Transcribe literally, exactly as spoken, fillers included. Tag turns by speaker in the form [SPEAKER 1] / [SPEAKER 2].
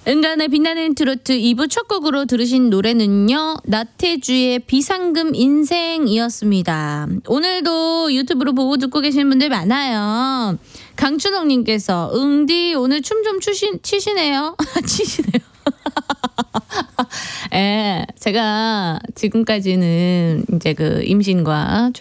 [SPEAKER 1] 은간의 빛나는 트로트 이 부 첫 곡으로 들으신 노래는요, 나태주의 비상금 인생이었습니다. 오늘도 유튜브로 보고 듣고 계시는 분들 많아요. 강춘옥님께서 응디 오늘 춤 좀 추시, 치시네요. 치시네요. 예, 제가 지금까지는 이제 그 임신과